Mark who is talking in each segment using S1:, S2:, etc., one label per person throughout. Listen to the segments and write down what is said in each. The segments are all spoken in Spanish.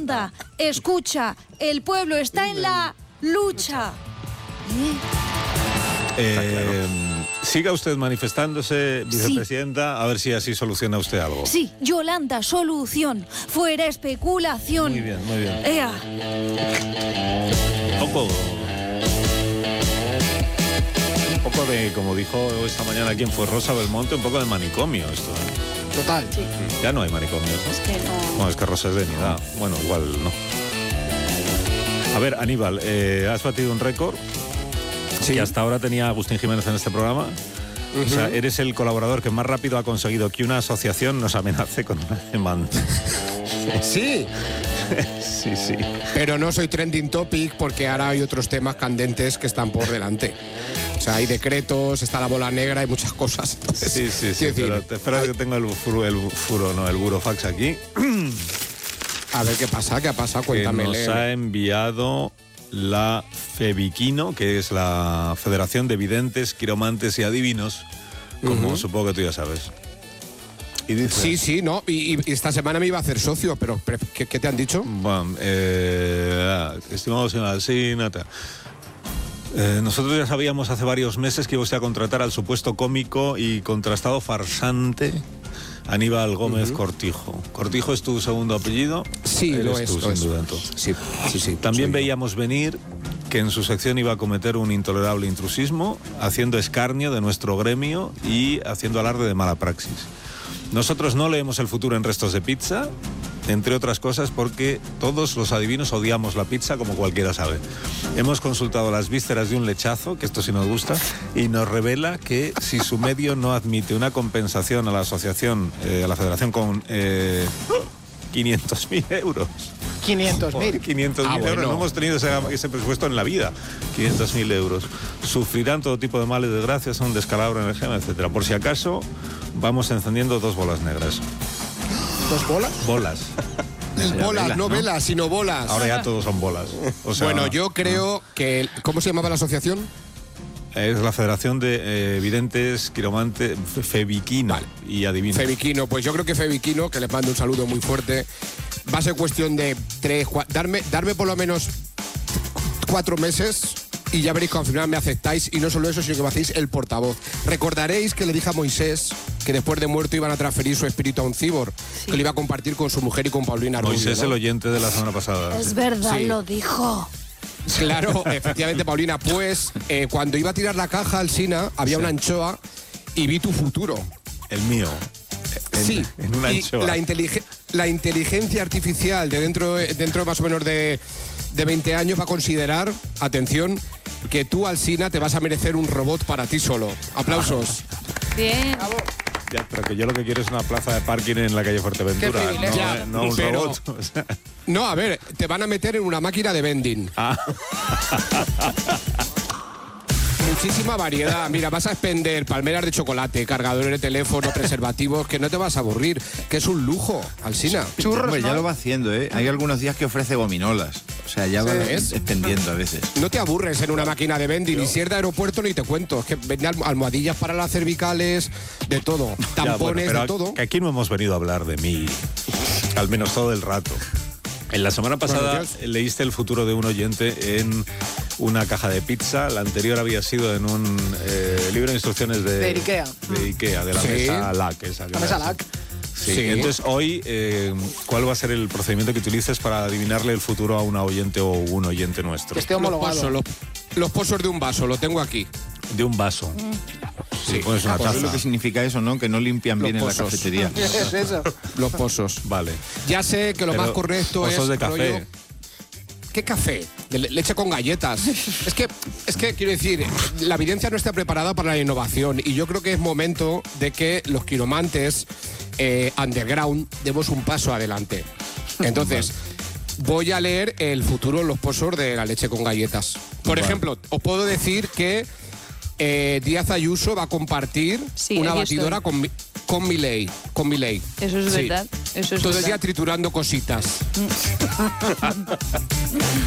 S1: Yolanda, escucha, el pueblo está en la lucha.
S2: Siga usted manifestándose, vicepresidenta, sí. A ver si así soluciona usted algo.
S1: Sí, Yolanda, solución. Fuera especulación.
S2: Muy bien, muy bien.
S1: ¡Ea!
S2: Un poco de, como dijo esta mañana quien fue Rosa Belmonte, un poco de manicomio esto.
S3: Total. Sí.
S2: Ya no hay manicomio, ¿no?
S1: Es que no.
S2: Bueno, es que Rosa es de Nidad. Bueno, igual no. A ver, Aníbal, has batido un récord. Sí. Que hasta ahora tenía Agustín Jiménez en este programa. O sea, eres el colaborador que más rápido ha conseguido que una asociación nos amenace con una demanda.
S3: Sí.
S2: Sí, sí.
S3: Pero no soy trending topic porque ahora hay otros temas candentes que están por delante. O sea, hay decretos, está la bola negra, hay muchas cosas. Entonces,
S2: sí. Pero te espero que tenga el burofax aquí.
S3: A ver qué pasa, cuéntame.
S2: Que nos ha enviado la FEVIQUINO, que es la Federación de Videntes, Quiromantes y Adivinos, como supongo que tú ya sabes. Y dice,
S3: sí, no, y esta semana me iba a hacer socio, pero ¿qué te han dicho?
S2: Bueno, estimado señor Alsina, nosotros ya sabíamos hace varios meses que iba usted a contratar al supuesto cómico y contrastado farsante Aníbal Gómez Cortijo. ¿Cortijo es tu segundo apellido?
S3: Sí,
S2: Eres
S3: lo es.
S2: tú,
S3: lo
S2: sin duda,
S3: sí.
S2: También veíamos venir que en su sección iba a cometer un intolerable intrusismo, haciendo escarnio de nuestro gremio y haciendo alarde de mala praxis. Nosotros no leemos el futuro en restos de pizza, entre otras cosas porque todos los adivinos odiamos la pizza, como cualquiera sabe. Hemos consultado las vísceras de un lechazo, que esto sí nos gusta, y nos revela que si su medio no admite una compensación a la asociación, a la federación con 500.000 euros.
S3: 500.000.
S2: 500.000 euros.
S3: Bueno.
S2: No hemos tenido ese presupuesto en la vida. 500.000 euros. Sufrirán todo tipo de males, desgracias, un descalabro en el gen, etcétera. Por si acaso, vamos encendiendo 2 bolas negras.
S3: ¿2 bolas?
S2: Bolas.
S3: Bolas, no velas, sino bolas.
S2: Ahora ya todos son bolas. O sea,
S3: bueno, yo creo que... ¿Cómo se llamaba la asociación?
S2: Es la Federación de Videntes, Quiromantes, FEVIQUINO, vale. Y Adivinos.
S3: FEVIQUINO, pues yo creo que FEVIQUINO, que les mando un saludo muy fuerte, va a ser cuestión de 3, 4... Darme por lo menos 4 meses y ya veréis que al final me aceptáis, y no solo eso, sino que me hacéis el portavoz. Recordaréis que le dije a Moisés que después de muerto iban a transferir su espíritu a un cíbor, que lo iba a compartir con su mujer y con Paulina Rubio.
S2: Moisés, ¿no? El oyente de la semana pasada.
S1: Es verdad, lo dijo.
S3: Claro, efectivamente, Paulina. Pues cuando iba a tirar la caja al Sina, había una anchoa y vi tu futuro.
S2: El mío.
S3: Sí,
S2: en una anchoa.
S3: La inteligencia artificial de dentro más o menos de 20 años va a considerar, atención, que tú, Alsina, te vas a merecer un robot para ti solo. Aplausos.
S1: Bien.
S3: Bravo.
S2: Ya, pero que yo lo que quiero es una plaza de parking en la calle Fuerteventura, no un robot.
S3: No, a ver, te van a meter en una máquina de vending. Muchísima variedad. Mira, vas a expender palmeras de chocolate, cargadores de teléfono, preservativos, que no te vas a aburrir, que es un lujo, Alsina.
S4: Churros, pues ya lo va haciendo, ¿eh? Hay algunos días que ofrece gominolas. O sea, ya va expendiendo a veces.
S3: No te aburres en una máquina de vending. Y si es de aeropuerto, ni te cuento. Es que vende almohadillas para las cervicales, de todo. Tampones,
S2: pero
S3: de todo.
S2: Que aquí no hemos venido a hablar de mí, al menos todo el rato. En la semana pasada leíste el futuro de un oyente en una caja de pizza. La anterior había sido en un libro de instrucciones de Ikea. De Ikea, de la mesa LAC.
S5: La mesa LAC.
S2: Sí. Entonces, hoy, ¿cuál va a ser el procedimiento que utilices para adivinarle el futuro a una oyente o un oyente nuestro?
S5: Que esté homologado.
S3: Los pozos de un vaso, lo tengo aquí.
S2: De un vaso. Sí,
S4: pones una taza. Lo que significa eso, ¿no? Que no limpian bien en la cafetería.
S5: Es eso.
S3: Los pozos.
S2: Vale.
S3: Ya sé que lo más correcto es...
S2: Pozos de café.
S3: Rollo, ¿qué café? De leche con galletas. Es que quiero decir, la evidencia no está preparada para la innovación, y yo creo que es momento de que los quiromantes underground demos un paso adelante. Entonces, voy a leer el futuro en los pozos de la leche con galletas. Por ejemplo, os puedo decir que Díaz Ayuso va a compartir una batidora con Milei.
S1: Eso es verdad. Eso es
S3: todo el
S1: verdad.
S3: día triturando cositas.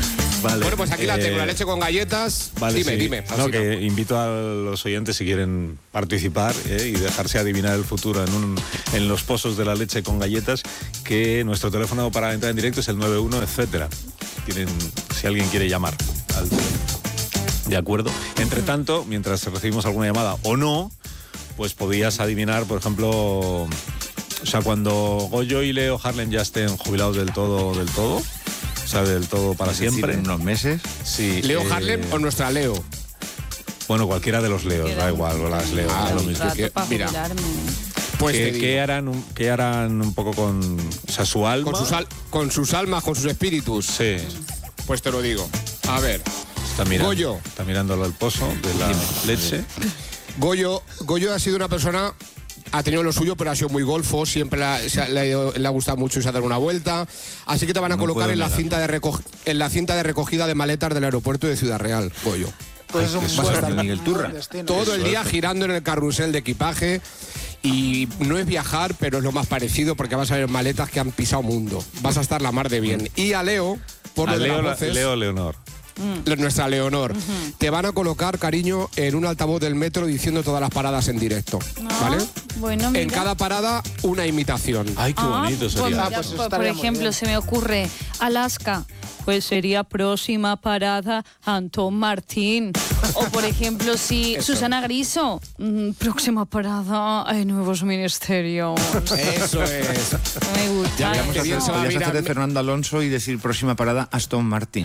S4: Vale.
S3: Bueno, pues aquí la tengo, la leche con galletas.
S2: Vale,
S3: dime,
S2: sí.
S3: dime.
S2: No, que invito a los oyentes, si quieren participar y dejarse adivinar el futuro en los pozos de la leche con galletas, que nuestro teléfono para entrar en directo es el 91, etcétera. Si alguien quiere llamar al teléfono. ¿De acuerdo? Entre tanto, mientras recibimos alguna llamada o no, pues podías adivinar, por ejemplo, o sea, cuando Goyo y Leo Harlem ya estén jubilados del todo, o sea, del todo para siempre.
S4: En unos meses.
S2: Sí.
S3: ¿Leo Harlem o nuestra Leo?
S2: Bueno, cualquiera de los Leos, da igual, o las Leo, da lo mismo.
S3: Mira, pues
S2: ¿Qué harán un poco con, o sea, su alma?
S3: Con sus almas, con sus espíritus.
S2: Sí.
S3: Pues te lo digo. A ver. Goyo.
S2: Está mirándolo al pozo de la leche.
S3: Goyo ha sido una persona, ha tenido lo suyo, pero ha sido muy golfo, siempre le ha gustado mucho irse a dar una vuelta. Así que te van a colocar en la cinta de recogida de maletas del aeropuerto de Ciudad Real, Goyo.
S5: Pues es un
S4: Vas a Miguel Turra.
S3: Todo el día girando en el carrusel de equipaje. Y no es viajar, pero es lo más parecido, porque vas a ver maletas que han pisado mundo. Vas a estar la mar de bien. Y a Leo, por lo de las voces,
S2: Leo Leonor.
S3: Nuestra Leonor. Te van a colocar, cariño, en un altavoz del metro diciendo todas las paradas en directo. ¿Vale?
S1: Bueno, mira.
S3: En cada parada, una imitación.
S2: Ay, qué bonito sería.
S1: Por ejemplo, se me ocurre Alaska. Pues sería próxima parada Antón Martín. O por ejemplo, si Susana Griso, próxima parada hay nuevos ministerios.
S3: Eso es.
S1: Me gusta.
S3: Ya
S1: eso.
S3: veremos qué bien se va a
S4: Podrías
S3: mirar.
S4: hacer de Fernando Alonso y decir próxima parada Aston Martin.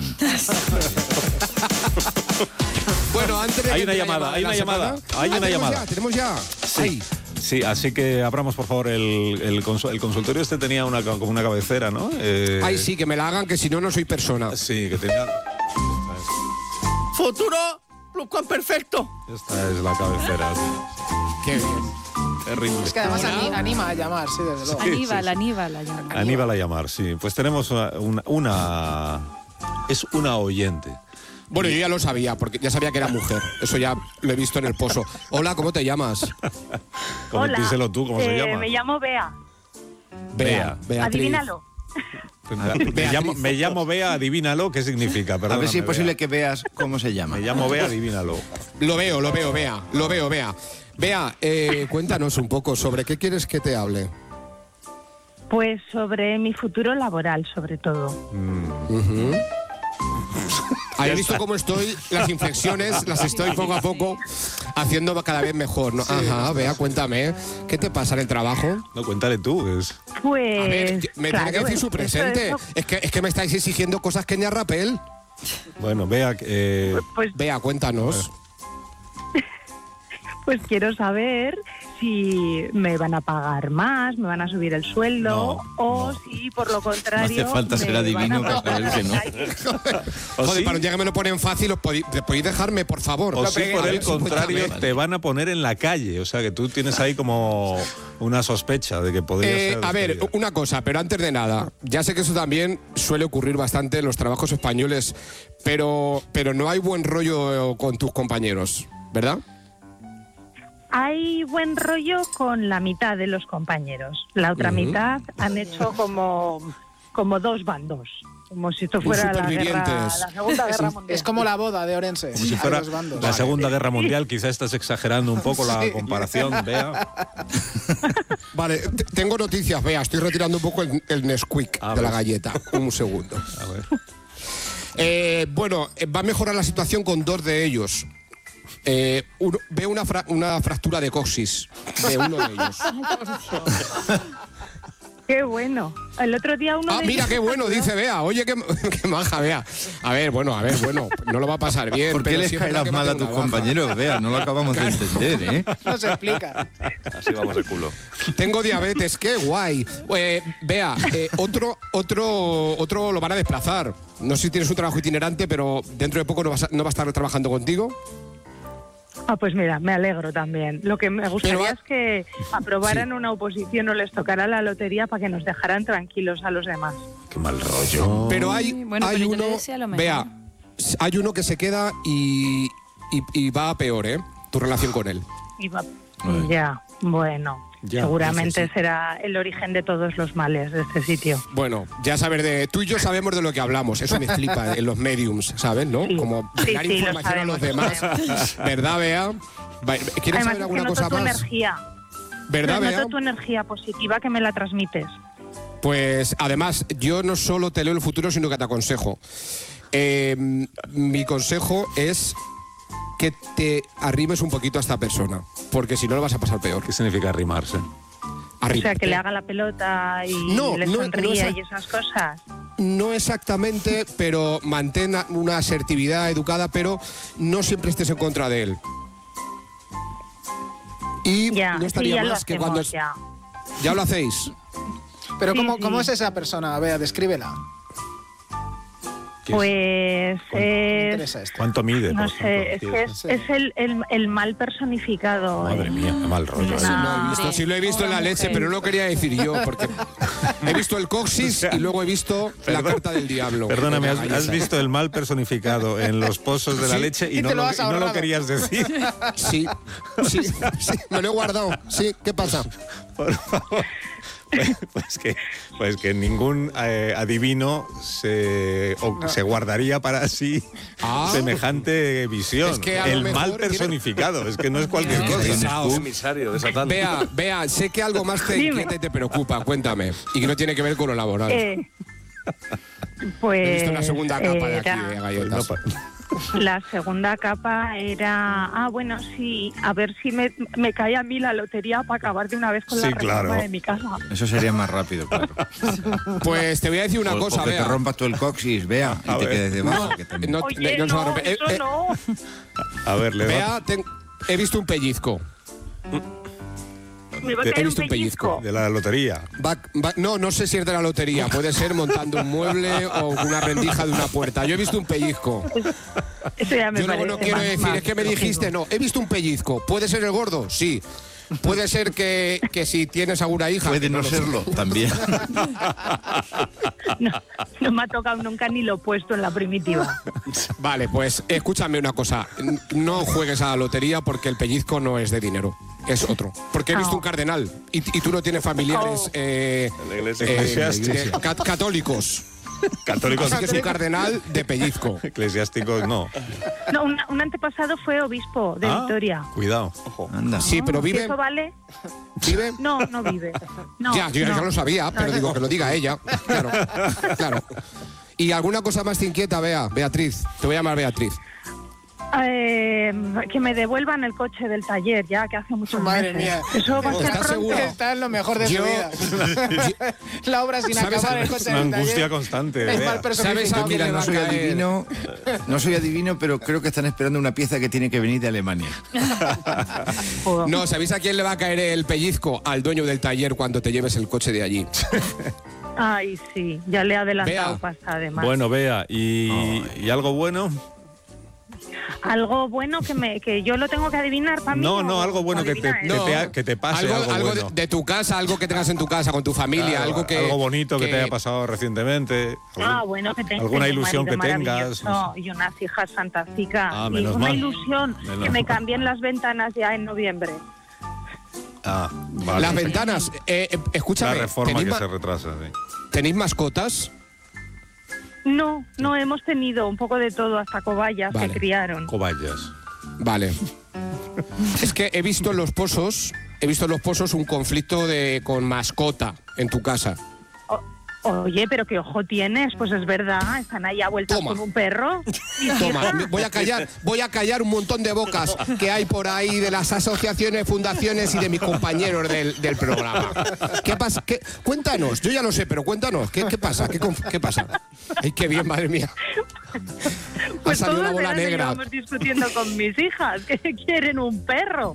S3: Bueno, antes de
S2: Hay
S3: que
S2: una
S3: entre
S2: llamada, hay
S3: la
S2: una
S3: semana-
S2: llamada, hay una llamada.
S3: Tenemos ya. Ahí.
S2: Sí, así que abramos, por favor, el consultorio. Este tenía como una cabecera, ¿no?
S3: Ay, sí, que me la hagan, que si no, no soy persona.
S2: Sí, que tenía...
S5: Futuro, perfecto.
S2: Esta es la cabecera.
S3: Qué bien.
S2: Terrible.
S5: Es que además anima a llamar, sí, desde luego.
S1: Aníbal, la llama.
S2: Aníbal a llamar, sí. Pues tenemos es una oyente.
S3: Bueno, yo ya lo sabía, porque ya sabía que era mujer. Eso ya lo he visto en el pozo. Hola, ¿cómo te llamas?
S2: Díselo tú, ¿cómo se llama?
S6: Me llamo Bea.
S2: Bea.
S3: Beatriz.
S6: Adivínalo.
S2: Me llamo Bea, adivínalo, ¿qué significa?
S4: A ver
S2: Perdóname,
S4: si es posible
S2: Bea.
S4: que veas cómo se llama.
S2: Me llamo Bea, adivínalo.
S3: Lo veo, Bea. Lo veo, Bea. Bea, cuéntanos un poco sobre qué quieres que te hable.
S6: Pues sobre mi futuro laboral, sobre todo.
S3: ¿Has visto cómo estoy? Las inflexiones las estoy poco a poco haciendo cada vez mejor, ¿no? Ajá, Bea, cuéntame. ¿Qué te pasa en el trabajo?
S2: No, cuéntale tú.
S6: Pues.
S3: A ver, me tiene que decir su presente. Es que me estáis exigiendo cosas Kenia Rappel.
S2: Bueno, Bea,
S6: Pues,
S3: Bea, cuéntanos.
S6: pues quiero saber si me van a pagar más, me van a subir el sueldo, o si por lo contrario.
S4: No hace falta ser
S6: me
S4: adivino
S6: van a
S4: para saber que no.
S3: Joder, para un día que me lo ponen fácil, ¿podéis dejarme, por favor?
S2: o si por
S3: A ver,
S2: el
S3: sí,
S2: contrario
S3: cuéntame.
S2: te van a poner en la calle. O sea, que tú tienes ahí como una sospecha de que podría ser.
S3: A ver, una cosa, pero antes de nada, ya sé que eso también suele ocurrir bastante en los trabajos españoles, pero no hay buen rollo con tus compañeros, ¿verdad?
S6: Hay buen rollo con la mitad de los compañeros. La otra mitad han hecho como dos bandos. Como si esto fuera la Segunda Guerra Mundial.
S5: Es como la boda de Orense.
S2: Como si
S5: Hay
S2: fuera
S5: dos bandos.
S2: la Segunda Guerra Mundial. Quizá estás exagerando un poco la comparación, Bea.
S3: Vale, tengo noticias, Bea. Estoy retirando un poco el Nesquik
S2: A
S3: de la
S2: ver.
S3: galleta. Un segundo.
S2: A ver.
S3: Bueno, va a mejorar la situación con dos de ellos. Veo una fractura de coxis de uno de ellos.
S6: Qué bueno. El otro día uno
S3: Ah,
S6: de
S3: mira
S6: ellos-
S3: qué bueno, dice Bea. Oye, qué maja, Bea. A ver, bueno, no lo va a pasar bien.
S4: ¿Por qué
S3: pero
S4: les
S3: sí es verdad
S4: caerás
S3: que va
S4: mal a
S3: tener
S4: tus
S3: una baja.
S4: compañeros? Vea, no lo acabamos de entender, ¿eh?
S5: No se explica.
S2: Así vamos de culo.
S3: Tengo diabetes, qué guay. Bea, otro lo van a desplazar. No sé si tienes un trabajo itinerante, pero dentro de poco no va a estar trabajando contigo.
S6: Ah, pues mira, me alegro también. Lo que me gustaría
S3: Pero,
S6: es que aprobaran una oposición o les tocara la lotería para que nos dejaran tranquilos a los demás.
S2: Qué mal rollo.
S3: Pero hay
S1: Bueno, pero yo le
S3: uno,
S1: deseo lo mejor.
S3: Bea, hay uno que se queda y va a peor, ¿eh? Tu relación con él.
S6: Y va-
S4: Ay.
S6: ya. Bueno,
S2: Ya,
S6: seguramente será el origen de todos los males de este sitio.
S3: Bueno, ya sabes, tú y yo sabemos de lo que hablamos. Eso me flipa en los mediums, ¿sabes? ¿No?
S6: Sí.
S3: Como
S6: Sí,
S3: dar
S6: sí, lo
S3: información a los
S6: sabemos,
S3: demás. ¿Verdad, Bea? ¿Quieres
S6: Además,
S3: saber alguna
S6: es que
S3: cosa
S6: noto tu
S3: más?
S6: energía.
S3: ¿Verdad, Bea?
S6: Noto tu energía positiva que me la transmites.
S3: Pues además, yo no solo te leo el futuro, sino que te aconsejo. Mi consejo es que te arrimes un poquito a esta persona, porque si no lo vas a pasar peor.
S2: ¿Qué significa arrimarse?
S6: O sea, que le haga la pelota y le sonría y esas cosas.
S3: No exactamente, pero mantén una asertividad educada, pero no siempre estés en contra de él. Y
S6: Ya,
S3: no estaría
S6: sí, ya
S3: más
S6: lo
S3: que
S6: hacemos,
S3: cuando...
S6: ya.
S3: ¿Ya lo hacéis?
S5: Pero
S6: Sí,
S5: ¿cómo
S6: sí.
S5: es esa persona? Vea, descríbela.
S6: Pues
S5: Me
S6: es...
S5: interesa esto.
S2: ¿Cuánto mide?
S6: No
S2: por
S6: sé,
S2: ejemplo?
S6: es el mal personificado.
S2: Madre mía, qué mal rollo.
S6: No.
S3: Sí, lo he visto, sí lo he visto en la
S1: Pobre
S3: leche,
S1: mujer.
S3: pero no lo quería decir yo, porque he visto el coxis y luego he visto la carta del diablo.
S2: Perdóname,
S3: En la
S2: has
S3: galleta.
S2: visto el mal personificado en los pozos de la
S3: Sí.
S2: leche y
S5: Y
S2: no
S5: te lo
S2: lo,
S5: has
S2: y no lo
S5: ahorrado.
S2: querías decir.
S3: Sí, me lo he guardado. Sí, ¿qué pasa?
S2: Por favor. Pues que ningún adivino se guardaría para sí
S3: Ah.
S2: semejante visión.
S3: Es que a lo
S2: el
S3: mejor
S2: mal
S3: quiere-
S2: personificado, es que no es cualquier cosa.
S7: Emisario de Satán.
S3: Vea, sé que algo más te
S6: Dime.
S3: inquieta y te preocupa, cuéntame. Y que no tiene que ver con lo laboral.
S6: Pues
S3: He visto la segunda capa de aquí
S6: era-
S3: de galletas.
S6: La segunda capa era... Ah, bueno, sí, a ver si me cae a mí la lotería para acabar de una vez con
S2: Sí,
S6: la reforma
S2: claro.
S6: de mi casa.
S4: Eso sería más rápido, claro.
S3: Pues te voy a decir una cosa,
S4: o que
S3: Bea.
S4: te rompas tú el coxis, vea, y
S2: A
S4: te
S2: ver.
S4: quedes debajo. que también.
S3: No,
S6: Oye,
S3: no se va a
S6: no,
S3: romper.
S6: eso no.
S2: A ver, le
S3: Bea, he visto un pellizco.
S6: Me va a
S2: He
S6: caer un
S3: visto un
S6: pellizco.
S2: de la lotería.
S3: No sé si es de la lotería. Puede ser montando un mueble o una rendija de una puerta. Yo he visto un pellizco.
S6: Eso ya me
S3: Yo luego
S6: parece
S3: no quiero
S6: más-
S3: decir,
S6: más
S3: es que me
S6: lógico.
S3: dijiste, no, he visto un pellizco. ¿Puede ser el gordo? Sí. Puede ser que si tienes alguna hija.
S4: Puede
S3: que
S4: no
S3: lo sé.
S4: serlo, también.
S6: No me ha tocado nunca ni lo opuesto en la primitiva.
S3: Vale, pues escúchame una cosa. No juegues a la lotería porque el pellizco no es de dinero. Es otro. Porque he visto un cardenal y tú no tienes familiares
S6: Oh.
S7: En la iglesia.
S2: Eclesiásticos.
S3: católicos.
S2: Católicos.
S3: Así que es un cardenal de pellizco.
S2: Eclesiásticos no.
S6: No, un antepasado fue obispo de
S2: Ah,
S6: Vitoria.
S2: Cuidado.
S4: Anda.
S3: Sí, pero
S6: ¿Y
S3: vive.
S6: ¿Eso vale?
S3: ¿Vive?
S6: No, no vive. No,
S3: Ya, yo ya
S6: no.
S3: lo sabía, pero digo que lo diga ella. Claro, claro. ¿Y alguna cosa más te inquieta, Beatriz? Te voy a llamar Beatriz.
S6: Que me devuelvan el coche del taller, ya que hace muchos
S5: Madre
S6: meses.
S5: mía.
S6: Eso va a ser
S3: ¿Estás
S6: pronto.
S3: seguro?
S5: Está en lo mejor de
S3: Yo-
S5: su vida. La obra sin
S3: ¿Sabes
S5: acabar,
S3: a-
S5: el coche
S2: Una
S5: del
S2: angustia
S5: taller.
S2: constante.
S5: Es
S2: Bea.
S5: mal personificado.
S3: ¿Sabes a
S5: que
S3: mí
S5: le
S3: la
S5: va a
S4: No soy
S3: caer?
S4: adivino, pero creo que están esperando una pieza que tiene que venir de Alemania.
S6: Joder.
S3: No, ¿sabéis a quién le va a caer el pellizco? Al dueño del taller cuando te lleves el coche de allí.
S6: Ay, sí, ya le he adelantado
S3: Vea.
S6: pasta además.
S2: Bueno, Bea, ¿y algo bueno?
S6: Algo bueno que yo lo tengo que adivinar para mí.
S2: No,
S6: ¿o
S2: algo bueno que te,
S6: adivina él?
S2: que te pase. Algo bueno.
S3: de tu casa, algo que tengas en tu casa, con tu familia,
S2: Claro,
S3: algo
S2: bonito que te haya pasado recientemente.
S6: Ah, bueno, que tengo
S2: alguna
S6: un
S2: ilusión
S6: marido
S2: que tengas.
S6: maravilloso y unas hijas fantásticas.
S2: Ah,
S6: y
S2: menos
S6: una
S2: mal.
S6: ilusión
S2: Menos
S6: que me
S2: mal.
S6: cambien las ventanas ya en noviembre.
S2: Ah, vale.
S3: Las ventanas.
S2: La
S3: Escúchame,
S2: reforma
S3: ¿tenéis,
S2: que se retrasa. Sí.
S3: ¿tenéis mascotas?
S6: No, hemos tenido un poco de todo, hasta cobayas
S3: Vale.
S6: que criaron.
S2: Cobayas.
S3: Vale. Es que he visto en los pozos un conflicto con mascota en tu casa.
S6: Oye, pero qué ojo tienes, pues es verdad, están ahí a vueltas
S3: Toma.
S6: con un perro. Y
S3: Toma,
S6: hija,
S3: voy a callar un montón de bocas que hay por ahí de las asociaciones, fundaciones y de mis compañeros del programa. ¿Qué pasa? Cuéntanos, yo ya lo sé, pero cuéntanos, ¿qué pasa? ¿Qué pasa? Ay, qué bien, madre mía.
S6: pues
S3: ha salido una
S6: todo
S3: bola
S6: el verano
S3: negra.
S6: llevamos discutiendo con mis hijas, que quieren un perro.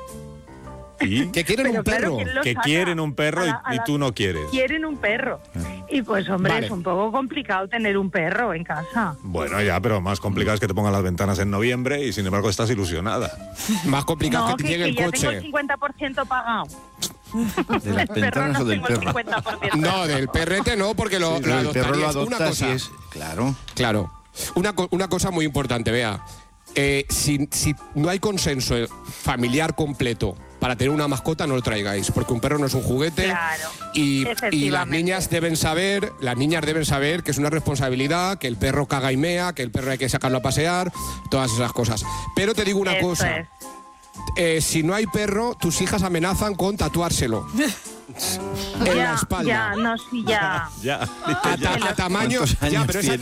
S2: ¿Y?
S3: Que quieren
S6: Pero
S3: un
S6: claro,
S3: perro.
S6: ¿quién lo
S2: Que
S6: saca?
S2: quieren un perro
S6: A
S2: y
S6: la-
S2: tú no quieres.
S6: Quieren un perro. Y pues, hombre,
S3: Vale.
S6: es un poco complicado tener un perro en casa.
S2: Bueno, ya, pero más complicado es que te pongan las ventanas en noviembre y sin embargo estás ilusionada.
S3: Más complicado
S6: No,
S3: que te llegue el
S6: ya tengo
S3: coche.
S6: el 50% pagado.
S4: ¿De las
S6: El perro
S4: ventanas
S6: no
S4: o del
S6: tengo el
S4: perro?
S6: 50%.
S3: No, del perrete no, porque lo
S4: Pero el perro lo
S3: adoptarías. Una
S4: adoptas y
S3: cosa.
S4: es... Claro.
S3: Claro. Una cosa muy importante, vea. Si no hay consenso familiar completo para tener una mascota no lo traigáis, porque un perro no es un juguete.
S6: Claro,
S3: y
S6: efectivamente.
S3: las niñas deben saber que es una responsabilidad, que el perro caga y mea, que el perro hay que sacarlo a pasear, todas esas cosas. Pero te digo una
S6: Eso
S3: cosa. Si no hay perro, tus hijas amenazan con tatuárselo. En la espalda.
S6: Ya, no, sí, ya.
S2: Ya.
S3: A tamaño.
S4: ¿Cuántos años
S3: Ya, pero esa,